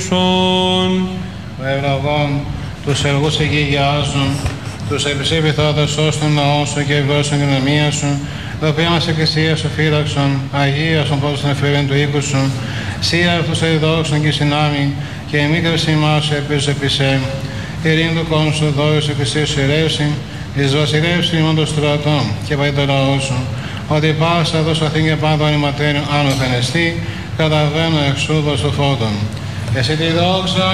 ελπίσουσον. Ο ευλογών τους εργούς εγγυιάζουν, τους εψήφιθόδες ως τον ναό σου και ευλώσουν την κοινωνία σου, τα οποία μας εκκλησία σου φύλαξον, αγίασον πρώτος των εφήβεν του οίκου σου, σία αυτούς εδιδόξων και συνάμει, και εμίκρευση ημάς σου επίσης επισέ. Ειρήνη του κόσμου σου δόης εκκλησία σου ηρεύσει, εις βασιλεύση ημών των στρατών και πάει το λαό σου, ότι πάσα δώσ' αθήν και πάντων ανηματέριον άνωθεν εστί, καταβαίνω εξούδος του φώτων. Εσύ τη δόξα